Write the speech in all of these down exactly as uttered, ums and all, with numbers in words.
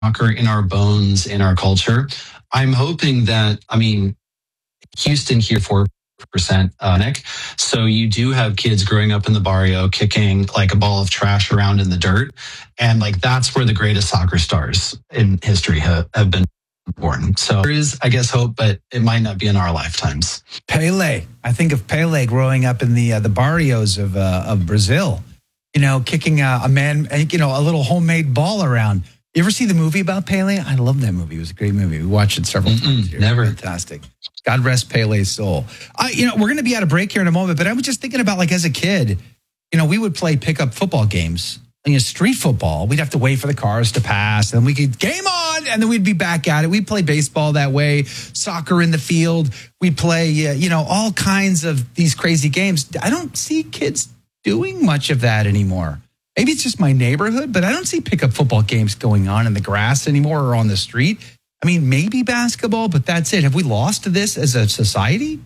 soccer in our bones, in our culture. I'm hoping that, I mean, Houston here four percent uh, Nick. So you do have kids growing up in the barrio kicking like a ball of trash around in the dirt. And like that's where the greatest soccer stars in history have, have been born. So there is, I guess, hope, but it might not be in our lifetimes. Pele. I think of Pele growing up in the uh, the barrios of uh, of Brazil, you know, kicking a, a man, you know, a little homemade ball around. You ever see the movie about Pele? I love that movie. It was a great movie. We watched it several Mm-mm, times here. Never. Fantastic. God rest Pele's soul. I, you know, we're going to be at a break here in a moment, but I was just thinking about, like, as a kid, you know, we would play pickup football games. You know, street football, we'd have to wait for the cars to pass, and we could game on, and then we'd be back at it. We'd play baseball that way, soccer in the field. We'd play, uh, you know, all kinds of these crazy games. I don't see kids doing much of that anymore. Maybe it's just my neighborhood, but I don't see pickup football games going on in the grass anymore or on the street. I mean, maybe basketball, but that's it. Have we lost this as a society?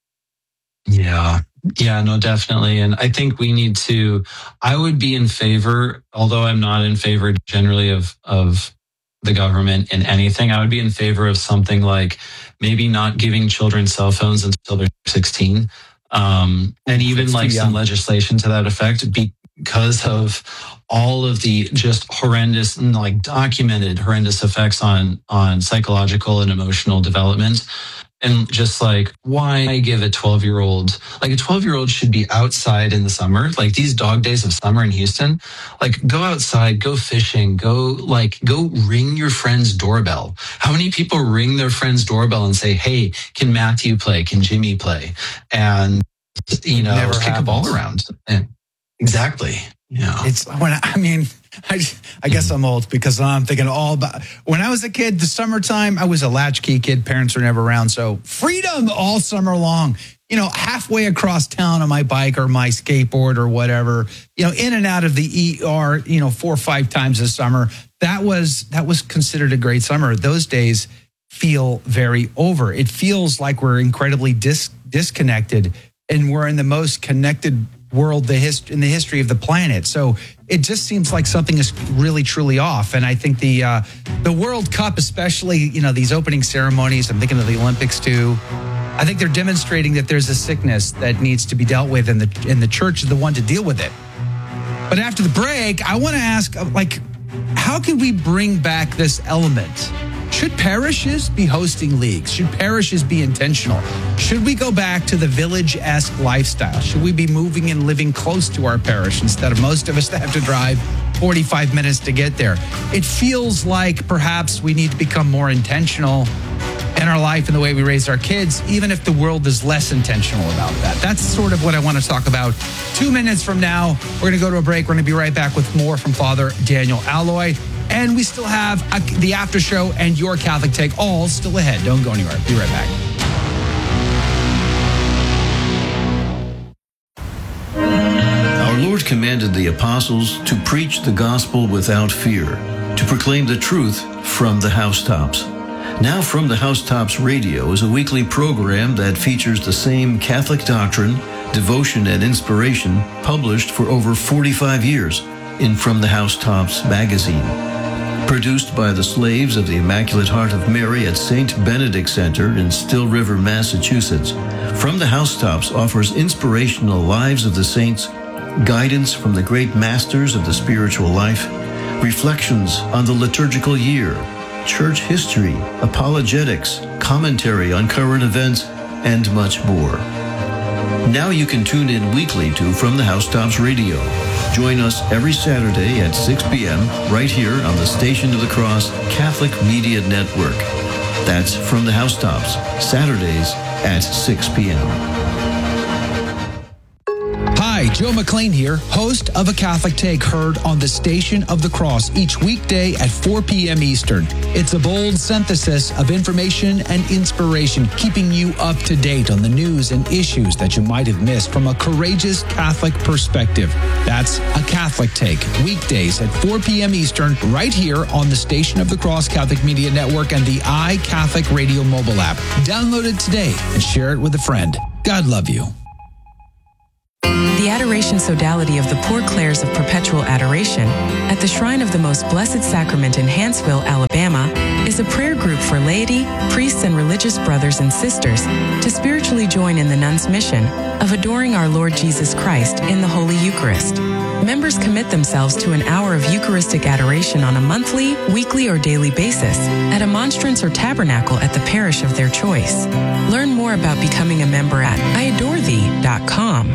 Yeah. Yeah, no, definitely. And I think we need to, I would be in favor, although I'm not in favor generally of, of the government in anything, I would be in favor of something like maybe not giving children cell phones until they're sixteen. Um, and even like some legislation to that effect, because of all of the just horrendous and like documented horrendous effects on, on psychological and emotional development. And just like, why give a twelve year old, like a twelve year old should be outside in the summer, like these dog days of summer in Houston, like go outside, go fishing, go like, go ring your friend's doorbell. How many people ring their friend's doorbell and say, hey, can Matthew play? Can Jimmy play? And, you know, Never kick happens. a ball around. And exactly. Yeah. It's when I, I mean, I, I guess I'm old because I'm thinking all about when I was a kid, the summertime, I was a latchkey kid. Parents were never around. So freedom all summer long, you know, halfway across town on my bike or my skateboard or whatever, you know, in and out of the E R, you know, four or five times a summer. That was that was considered a great summer. Those days feel very over. It feels like we're incredibly dis- disconnected and we're in the most connected world the hist- in the history of the planet. So it just seems like something is really truly off. And I think the uh, the World Cup, especially, you know, these opening ceremonies, I'm thinking of the Olympics too. I think they're demonstrating that there's a sickness that needs to be dealt with, and the and the church is the one to deal with it. But after the break, I want to ask, like, how can we bring back this element? Should parishes be hosting leagues? Should parishes be intentional? Should we go back to the village-esque lifestyle? Should we be moving and living close to our parish instead of most of us that have to drive forty-five minutes to get there? It feels like perhaps we need to become more intentional in our life and the way we raise our kids, even if the world is less intentional about that. That's sort of what I want to talk about. Two minutes from now, we're going to go to a break. We're going to be right back with more from Father Daniel Alloy. And we still have a, the after show and your Catholic Take, all still ahead. Don't go anywhere. Be right back. Our Lord commanded the apostles to preach the gospel without fear, to proclaim the truth from the housetops. Now From the Housetops Radio is a weekly program that features the same Catholic doctrine, devotion, and inspiration published for over forty-five years in From the Housetops magazine. Produced by the slaves of the Immaculate Heart of Mary at Saint Benedict Center in Still River, Massachusetts, From the Housetops offers inspirational lives of the saints, guidance from the great masters of the spiritual life, reflections on the liturgical year, church history, apologetics, commentary on current events, and much more. Now you can tune in weekly to From the Housetops Radio. Join us every Saturday at six p.m. right here on the Station of the Cross Catholic Media Network. That's From the Housetops, Saturdays at six p.m. Hi, Joe McLean here, host of A Catholic Take, heard on the Station of the Cross each weekday at four p.m. Eastern. It's a bold synthesis of information and inspiration, keeping you up to date on the news and issues that you might have missed from a courageous Catholic perspective. That's A Catholic Take, weekdays at four p.m. Eastern, right here on the Station of the Cross Catholic Media Network and the iCatholic Radio mobile app. Download it today and share it with a friend. God love you. The Adoration Sodality of the Poor Clares of Perpetual Adoration at the Shrine of the Most Blessed Sacrament in Hanceville, Alabama, is a prayer group for laity, priests, and religious brothers and sisters to spiritually join in the nuns' mission of adoring our Lord Jesus Christ in the Holy Eucharist. Members commit themselves to an hour of Eucharistic adoration on a monthly, weekly, or daily basis at a monstrance or tabernacle at the parish of their choice. Learn more about becoming a member at I adore thee dot com.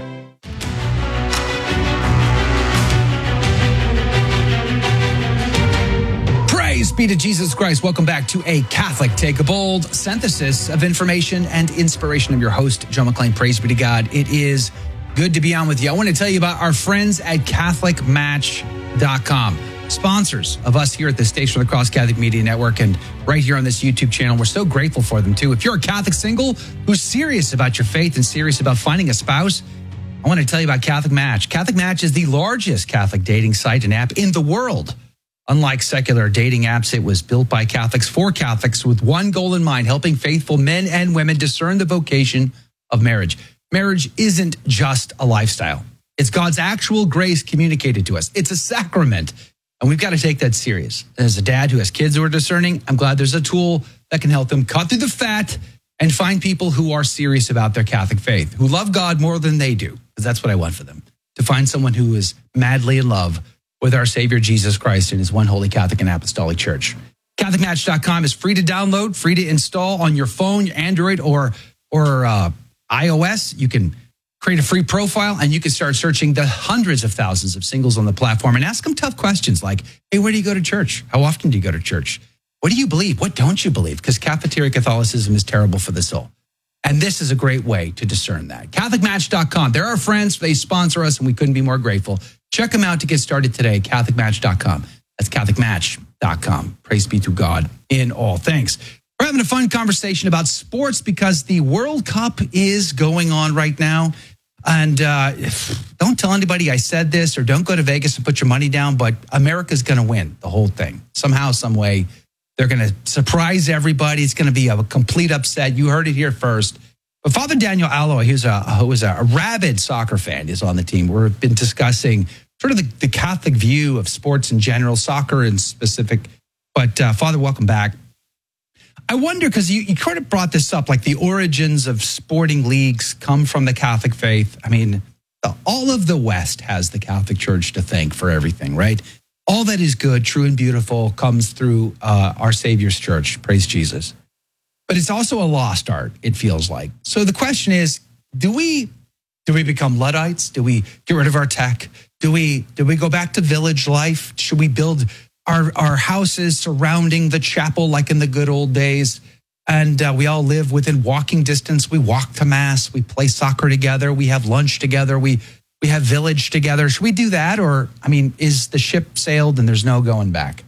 Praise be to Jesus Christ. Welcome back to A Catholic Take a Bold, synthesis of information and inspiration of your host, Joe McClain. Praise be to God. It is good to be on with you. I want to tell you about our friends at Catholic Match dot com, sponsors of us here at the Station of the Cross Catholic Media Network and right here on this YouTube channel. We're so grateful for them, too. If you're a Catholic single who's serious about your faith and serious about finding a spouse, I want to tell you about Catholic Match. Catholic Match is the largest Catholic dating site and app in the world. Unlike secular dating apps, it was built by Catholics for Catholics with one goal in mind, helping faithful men and women discern the vocation of marriage. Marriage isn't just a lifestyle. It's God's actual grace communicated to us. It's a sacrament, and we've got to take that serious. As a dad who has kids who are discerning, I'm glad there's a tool that can help them cut through the fat and find people who are serious about their Catholic faith, who love God more than they do, because that's what I want for them, to find someone who is madly in love with our Savior Jesus Christ and his one holy Catholic and Apostolic Church. Catholic Match dot com is free to download, free to install on your phone, your Android, or, or uh, iOS. You can create a free profile and you can start searching the hundreds of thousands of singles on the platform and ask them tough questions like, hey, where do you go to church? How often do you go to church? What do you believe? What don't you believe? Because cafeteria Catholicism is terrible for the soul. And this is a great way to discern that. Catholic Match dot com. They're our friends. They sponsor us, and we couldn't be more grateful. Check them out to get started today, Catholic Match dot com. That's Catholic Match dot com. Praise be to God in all things. We're having a fun conversation about sports because the World Cup is going on right now. And uh, don't tell anybody I said this, or don't go to Vegas and put your money down, but America's going to win the whole thing. Somehow, some way. They're going to surprise everybody. It's going to be a complete upset. You heard it here first. But Father Daniel Alloy, who's a, who is a rabid soccer fan, is on the team. We've been discussing sort of the, the Catholic view of sports in general, soccer in specific. But uh, Father, welcome back. I wonder, because you, you kind of brought this up, like the origins of sporting leagues come from the Catholic faith. I mean, the, all of the West has the Catholic Church to thank for everything, right? All that is good, true, and beautiful comes through uh, our Savior's church. Praise Jesus. But it's also a lost art, it feels like. So the question is, do we do we become Luddites? Do we get rid of our tech? Do we do we go back to village life? Should we build our, our houses surrounding the chapel like in the good old days? And uh, we all live within walking distance. We walk to Mass. We play soccer together. We have lunch together. We We have village together. Should we do that? Or, I mean, is the ship sailed and there's no going back?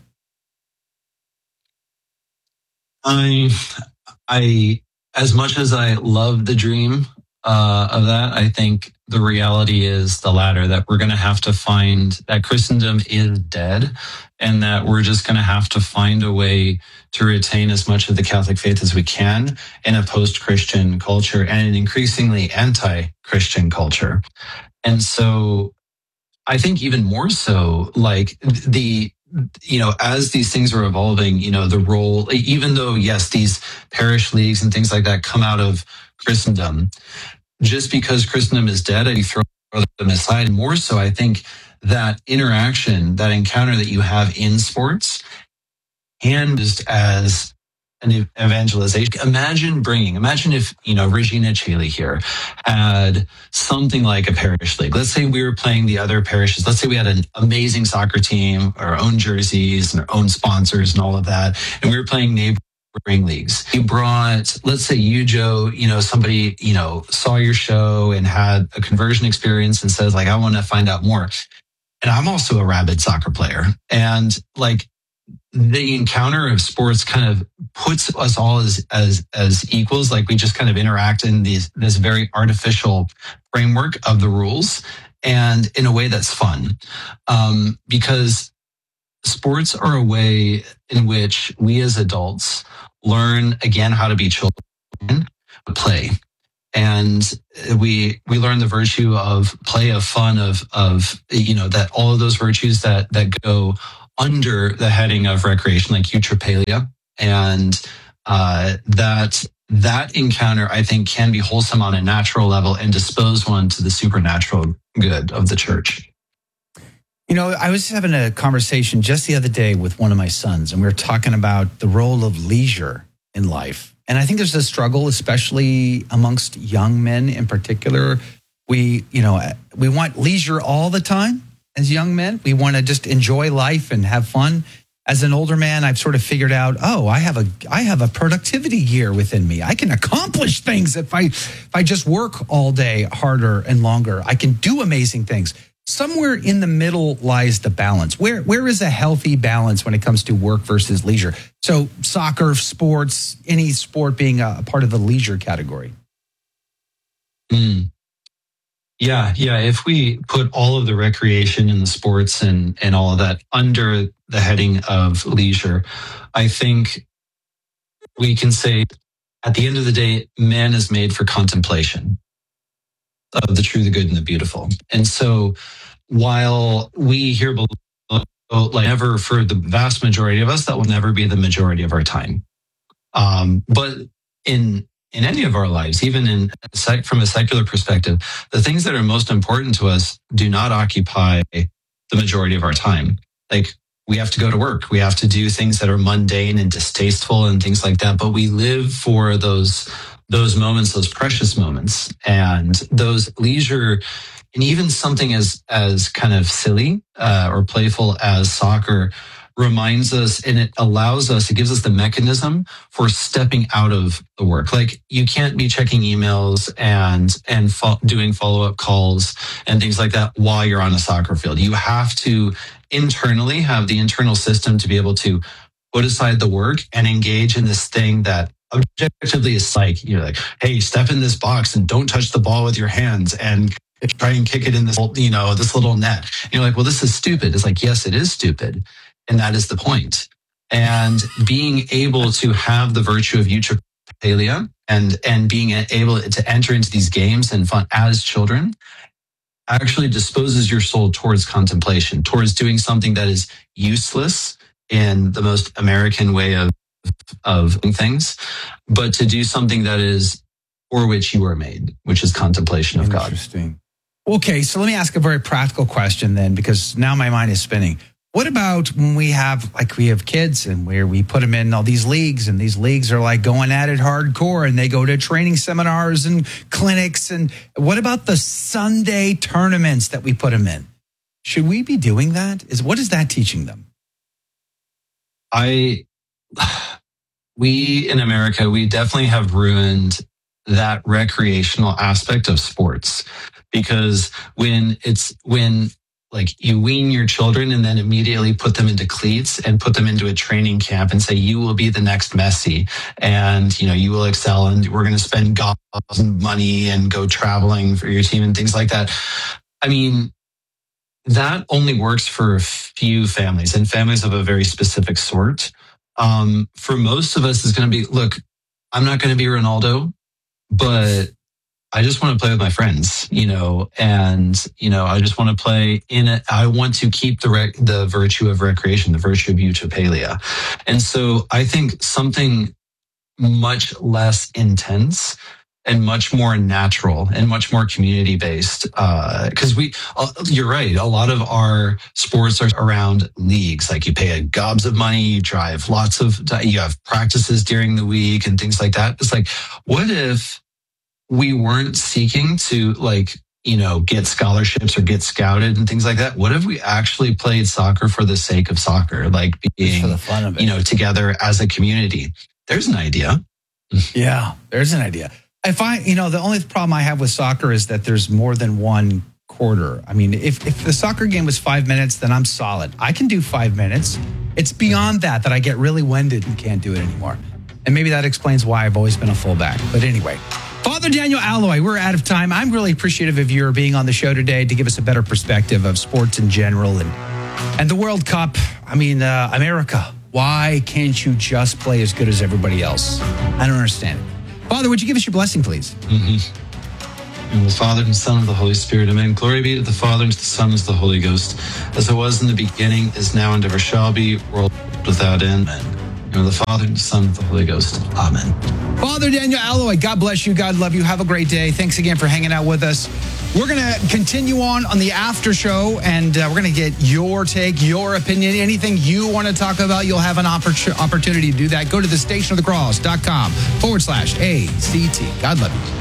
I, I, as much as I love the dream uh, of that, I think the reality is the latter, that we're going to have to find that Christendom is dead and that we're just going to have to find a way to retain as much of the Catholic faith as we can in a post-Christian culture and an increasingly anti-Christian culture. And so I think even more so, like the, you know, as these things are evolving, you know, the role, even though, yes, these parish leagues and things like that come out of Christendom, just because Christendom is dead, I throw them aside. More so, I think that interaction, that encounter that you have in sports and just as an evangelization. Imagine bringing, imagine if, you know, Regina Chaley here had something like a parish league. Let's say we were playing the other parishes. Let's say we had an amazing soccer team, our own jerseys and our own sponsors and all of that. And we were playing neighboring leagues. You brought, let's say you, Joe, you know, somebody, you know, saw your show and had a conversion experience and says like, I want to find out more. And I'm also a rabid soccer player. And like, the encounter of sports kind of puts us all as as as equals. Like we just kind of interact in these this very artificial framework of the rules, and in a way that's fun, um, because sports are a way in which we as adults learn again how to be children, play. and we we learn the virtue of play, of fun, of of you know that all of those virtues that that go under the heading of recreation, like eutrapelia, and uh, that that encounter, I think, can be wholesome on a natural level and dispose one to the supernatural good of the church. You know, I was having a conversation just the other day with one of my sons, and we were talking about the role of leisure in life. And I think there's a struggle, especially amongst young men in particular. We, you know, we want leisure all the time as young men. We want to just enjoy life and have fun. As an older man, I've sort of figured out, oh, I have a I have a productivity gear within me. I can accomplish things if I if I just work all day harder and longer. I can do amazing things. Somewhere in the middle lies the balance. Where where is a healthy balance when it comes to work versus leisure? So soccer, sports, any sport being a part of the leisure category. Mm. Yeah, yeah. If we put all of the recreation and the sports and, and all of that under the heading of leisure, I think we can say at the end of the day, man is made for contemplation of the true, the good, and the beautiful. And so while we here below, like never, for the vast majority of us, that will never be the majority of our time. Um, but in in any of our lives, even in from a secular perspective, the things that are most important to us do not occupy the majority of our time. Like, we have to go to work. We have to do things that are mundane and distasteful and things like that. But we live for those those moments, those precious moments, and those leisure, and even something as as kind of silly uh, or playful as soccer reminds us, and it allows us, it gives us the mechanism for stepping out of the work. Like, you can't be checking emails and and fo- doing follow-up calls and things like that while you're on a soccer field. You have to internally have the internal system to be able to put aside the work and engage in this thing that objectively is like, you know, like, hey, step in this box and don't touch the ball with your hands and try and kick it in this, you know, this little net. And you're like, well, this is stupid. It's like, yes, it is stupid. And that is the point. And being able to have the virtue of eutrapelia and, and being able to enter into these games and fun as children actually disposes your soul towards contemplation, towards doing something that is useless in the most American way of, of things, but to do something that is for which you are made, which is contemplation of God. Interesting. Okay, so let me ask a very practical question then, because now my mind is spinning. What about when we have, like, we have kids and where we put them in all these leagues, and these leagues are like going at it hardcore, and they go to training seminars and clinics. And what about the Sunday tournaments that we put them in? Should we be doing that? Is what is that teaching them? I, we in America, we definitely have ruined that recreational aspect of sports, because when it's when like you wean your children and then immediately put them into cleats and put them into a training camp and say, you will be the next Messi, and, you know, you will excel, and we're going to spend gobs of money and go traveling for your team and things like that. I mean, that only works for a few families, and families of a very specific sort. Um, for most of us, it's going to be, look, I'm not going to be Ronaldo, but I just want to play with my friends, you know, and, you know, I just want to play in it. I want to keep the rec- the virtue of recreation, the virtue of eutrapelia. And so I think something much less intense and much more natural and much more community based. Uh, cause we, uh, you're right. A lot of our sports are around leagues. Like, you pay gobs of money, you drive lots of, you have practices during the week and things like that. It's like, what if we weren't seeking to, like, you know, get scholarships or get scouted and things like that? What if we actually played soccer for the sake of soccer, like being, for the fun of it, you know, together as a community? There's an idea. Yeah, there's an idea. If I, you know, the only problem I have with soccer is that there's more than one quarter. I mean, if, if the soccer game was five minutes, then I'm solid. I can do five minutes. It's beyond that that I get really winded and can't do it anymore. And maybe that explains why I've always been a fullback. But anyway, Father Daniel Alloy, we're out of time. I'm really appreciative of your being on the show today to give us a better perspective of sports in general and and the World Cup. I mean, uh, America, why can't you just play as good as everybody else? I don't understand it. Father, would you give us your blessing, please? Mm-hmm. In the Father, and the Son, and the Holy Spirit. Amen. Glory be to the Father, and to the Son, and to the Holy Ghost, as it was in the beginning, is now, and ever shall be, world without end. Amen. In the Father, and the Son, and the Holy Ghost. Amen. Father Daniel Alloy, God bless you. God love you. Have a great day. Thanks again for hanging out with us. We're going to continue on on the after show, and uh, we're going to get your take, your opinion, anything you want to talk about. You'll have an oppor- opportunity to do that. Go to the station of the cross dot com forward slash A C T. God love you.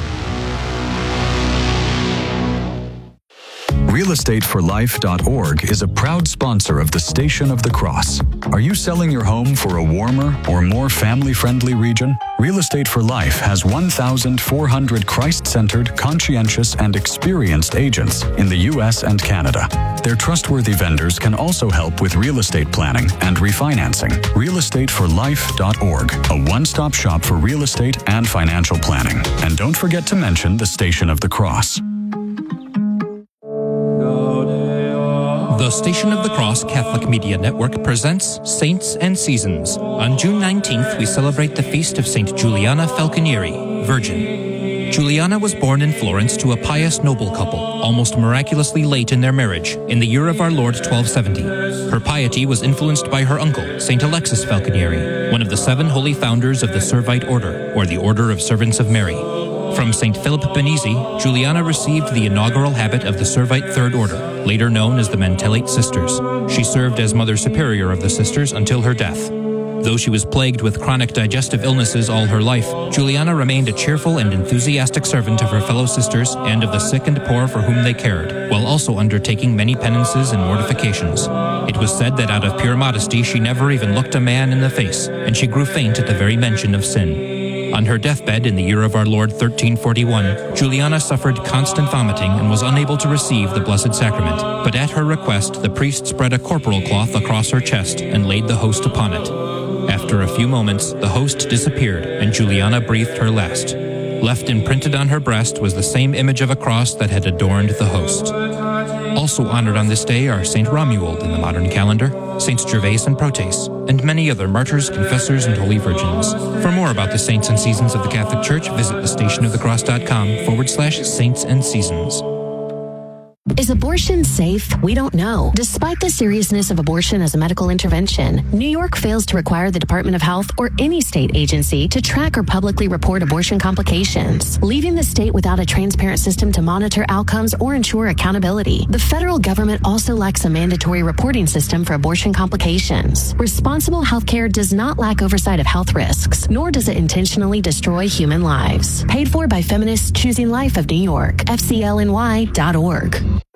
real estate for life dot org is a proud sponsor of the Station of the Cross. Are you selling your home for a warmer or more family-friendly region? Real Estate for Life has one thousand four hundred Christ-centered, conscientious, and experienced agents in the U S and Canada. Their trustworthy vendors can also help with real estate planning and refinancing. real estate for life dot org, a one-stop shop for real estate and financial planning. And don't forget to mention the Station of the Cross. The Station of the Cross Catholic Media Network presents Saints and Seasons. On June nineteenth, we celebrate the feast of Saint Juliana Falconieri, Virgin. Juliana was born in Florence to a pious noble couple, almost miraculously late in their marriage, in the year of our Lord twelve seventy. Her piety was influenced by her uncle, Saint Alexis Falconieri, one of the seven holy founders of the Servite Order, or the Order of Servants of Mary. From Saint Philip Benizi, Juliana received the inaugural habit of the Servite Third Order, later known as the Mentelite Sisters. She served as Mother Superior of the Sisters until her death. Though she was plagued with chronic digestive illnesses all her life, Juliana remained a cheerful and enthusiastic servant of her fellow sisters and of the sick and poor for whom they cared, while also undertaking many penances and mortifications. It was said that out of pure modesty she never even looked a man in the face, and she grew faint at the very mention of sin. On her deathbed in the year of our Lord thirteen forty-one, Juliana suffered constant vomiting and was unable to receive the Blessed Sacrament, but at her request the priest spread a corporal cloth across her chest and laid the host upon it. After a few moments, the host disappeared and Juliana breathed her last. Left imprinted on her breast was the same image of a cross that had adorned the host. Also honored on this day are Saint Romuald in the modern calendar, Saints Gervais and Protes, and many other martyrs, confessors, and holy virgins. For more about the saints and seasons of the Catholic Church, visit the station of the cross dot com forward slash saints and seasons. Is abortion safe? We don't know. Despite the seriousness of abortion as a medical intervention, New York fails to require the Department of Health or any state agency to track or publicly report abortion complications, leaving the state without a transparent system to monitor outcomes or ensure accountability. The federal government also lacks a mandatory reporting system for abortion complications. Responsible healthcare does not lack oversight of health risks, nor does it intentionally destroy human lives. Paid for by Feminists Choosing Life of New York, F C L N Y dot org.